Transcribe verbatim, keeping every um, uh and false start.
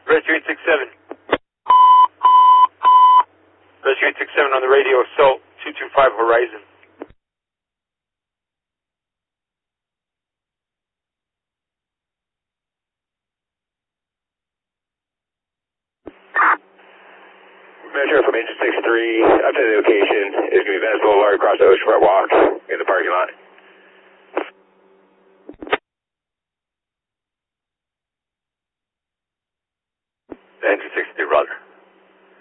Rescue eight six seven. Rescue eight six seven on the radio, assault two two five Horizon. Metro from Engine six three, up to the location. It's going to be Venice Boulevard across the Oceanfront Walk in the parking lot.